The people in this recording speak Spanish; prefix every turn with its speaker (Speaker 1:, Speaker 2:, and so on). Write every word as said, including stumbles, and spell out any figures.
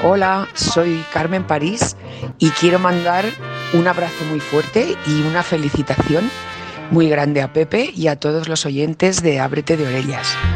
Speaker 1: Hola, soy Carmen París y quiero mandar un abrazo muy fuerte y una felicitación muy grande a Pepe y a todos los oyentes de Ábrete de Orellas.